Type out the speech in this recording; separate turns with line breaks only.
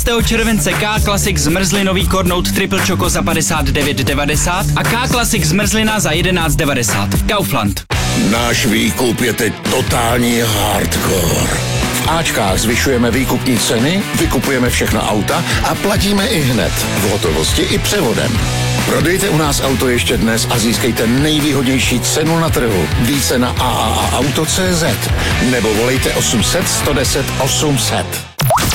července K-Classic zmrzlinový Cornout Triple Choco za 59,90 a K-Classic zmrzlina za 11,90. Kaufland.
Náš výkup je teď totální hardcore. V Ačkách zvyšujeme výkupní ceny, vykupujeme všechna auta a platíme i hned. V hotovosti i převodem. Prodejte u nás auto ještě dnes a získejte nejvýhodnější cenu na trhu. Více na AAAauto.cz nebo volejte 800 110 800.